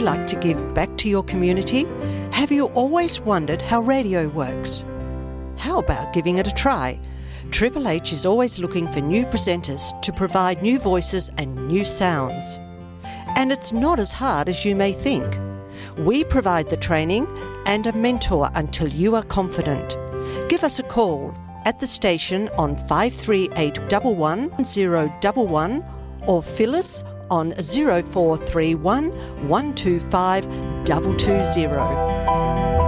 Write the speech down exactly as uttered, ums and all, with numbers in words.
like to give back to your community? Have you always wondered how radio works? How about giving it a try? Triple H is always looking for new presenters to provide new voices and new sounds. And it's not as hard as you may think. We provide the training and a mentor until you are confident. Give us a call at the station on five three eight one one zero one one or Phyllis on zero four three one one two five two two zero.